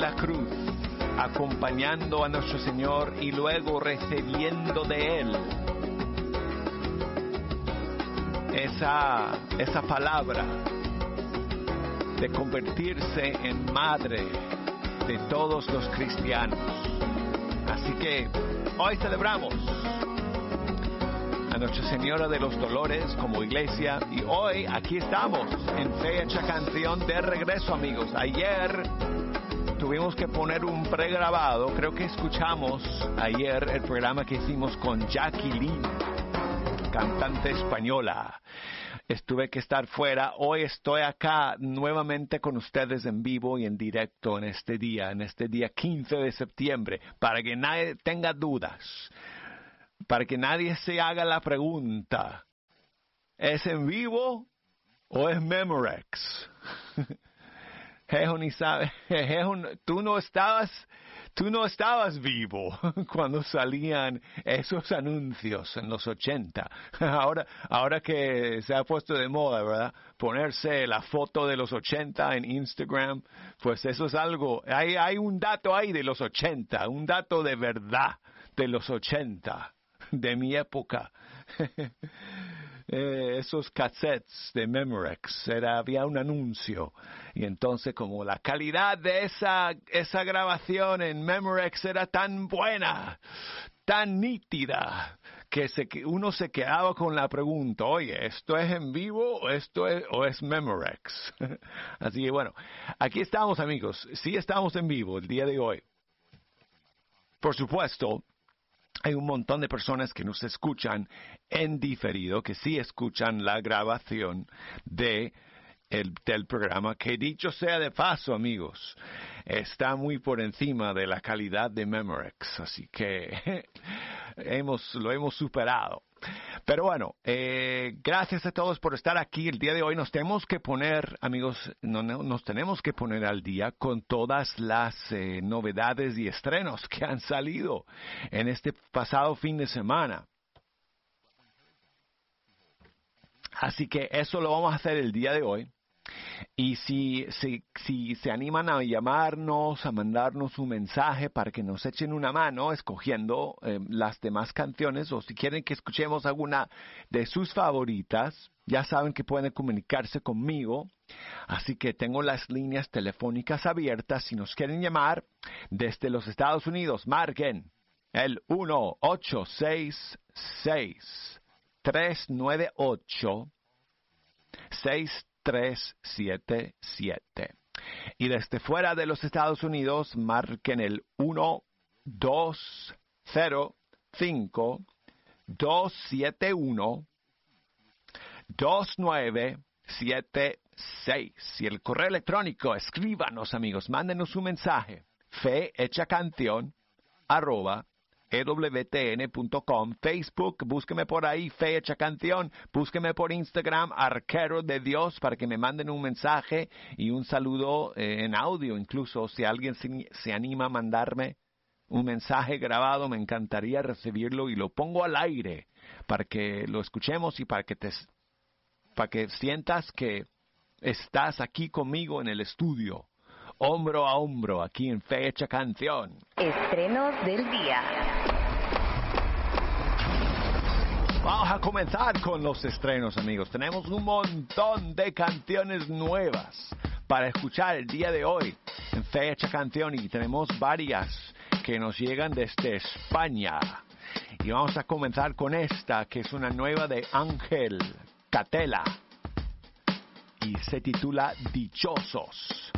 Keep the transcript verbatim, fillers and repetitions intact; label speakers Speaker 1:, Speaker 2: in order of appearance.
Speaker 1: la cruz, acompañando a nuestro Señor y luego recibiendo de Él esa, esa palabra de convertirse en madre de todos los cristianos. Así que hoy celebramos a Nuestra Señora de los Dolores como iglesia, y hoy aquí estamos en Fecha Canción de regreso, amigos. Ayer tuvimos que poner un pregrabado. Creo que escuchamos ayer el programa que hicimos con Jacqueline, cantante española. Estuve que estar fuera. Hoy estoy acá nuevamente con ustedes en vivo y en directo en este día, en este día quince de septiembre, para que nadie tenga dudas, para que nadie se haga la pregunta: ¿es en vivo o es Memorex? Jejo ni sabe, Jejo, tú no estabas, tú no estabas vivo cuando salían esos anuncios en los ochenta. Ahora, ahora que se ha puesto de moda, ¿verdad? Ponerse la foto de los ochenta en Instagram, pues eso es algo, hay, hay un dato ahí de los ochenta, un dato de verdad de los ochenta, de mi época. Eh, esos cassettes de Memorex, era, había un anuncio, y entonces como la calidad de esa, esa grabación en Memorex era tan buena, tan nítida, que se, uno se quedaba con la pregunta: oye, ¿esto es en vivo o esto es, o es Memorex? Así que bueno, aquí estamos, amigos. Sí, estamos en vivo el día de hoy. Por supuesto, hay un montón de personas que nos escuchan en diferido, que sí escuchan la grabación de el, del programa, que dicho sea de paso, amigos, está muy por encima de la calidad de Memorex, así que hemos, lo hemos superado. Pero bueno, eh, gracias a todos por estar aquí el día de hoy. Nos tenemos que poner, amigos, no, no, nos tenemos que poner al día con todas las eh, novedades y estrenos que han salido en este pasado fin de semana. Así que eso lo vamos a hacer el día de hoy. Y si, si, si se animan a llamarnos, a mandarnos un mensaje para que nos echen una mano escogiendo eh, las demás canciones, o si quieren que escuchemos alguna de sus favoritas, ya saben que pueden comunicarse conmigo. Así que tengo las líneas telefónicas abiertas. Si nos quieren llamar desde los Estados Unidos, marquen el uno ocho seis seis, tres nueve ocho, seis tres siete siete. Y desde fuera de los Estados Unidos, marquen el uno dos cero cinco, dos siete uno, dos nueve siete seis. Y el correo electrónico, escríbanos, amigos, mándenos un mensaje: fe hecha canción arroba e w t n punto com. Facebook, búsqueme por ahí, Fe Hecha Canción. Búsqueme por Instagram, Arquero de Dios, para que me manden un mensaje y un saludo eh, en audio. Incluso si alguien se, se anima a mandarme un mensaje grabado, me encantaría recibirlo y lo pongo al aire para que lo escuchemos y para que te, para que sientas que estás aquí conmigo en el estudio, hombro a hombro, aquí en Fe Hecha Canción.
Speaker 2: Estrenos del día.
Speaker 1: Vamos a comenzar con los estrenos, amigos. Tenemos un montón de canciones nuevas para escuchar el día de hoy en Fe Hecha Canción, y tenemos varias que nos llegan desde España. Y vamos a comenzar con esta, que es una nueva de Ángel Catela, y se titula Dichosos.